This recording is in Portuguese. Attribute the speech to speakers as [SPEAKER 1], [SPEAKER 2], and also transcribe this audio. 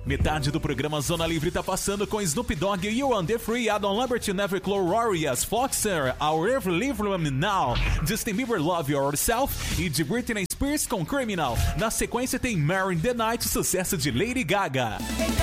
[SPEAKER 1] Metade do programa Zona Livre tá passando com Snoop Dogg, You and the Free, Adam Lambert, Never Glorious, Foxer, I'll Ever Live Me Now, Justin Bieber, Love Yourself e de Britney Spears com Criminal. Na sequência tem Mary in the Night, sucesso de Lady Gaga.